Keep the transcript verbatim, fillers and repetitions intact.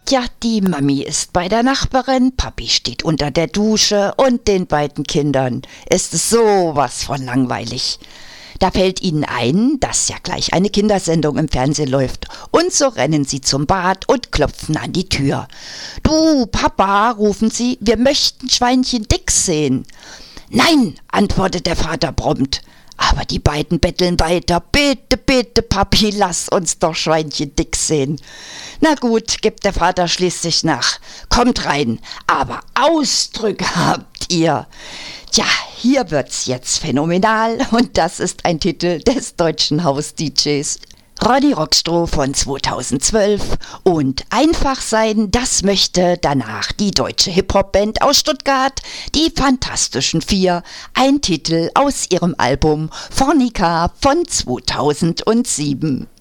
Tja, die Mami ist bei der Nachbarin, Papi steht unter der Dusche und den beiden Kindern ist es sowas von langweilig. Da fällt ihnen ein, dass ja gleich eine Kindersendung im Fernsehen läuft. Und so rennen sie zum Bad und klopfen an die Tür. »Du, Papa«, rufen sie, »wir möchten Schweinchen Dix sehen.« »Nein«, antwortet der Vater prompt. Aber die beiden betteln weiter. »Bitte, bitte, Papi, lass uns doch Schweinchen Dix sehen.« Na gut, gibt der Vater schließlich nach. »Kommt rein, aber Ausdrücke habt ihr.« Tja, hier wird's jetzt phänomenal und das ist ein Titel des deutschen Haus-D Js. Ronny Rockstroh von zweitausendzwölf und Einfach sein, das möchte danach die deutsche Hip-Hop-Band aus Stuttgart, die Fantastischen Vier, ein Titel aus ihrem Album Fornica von zweitausendsieben.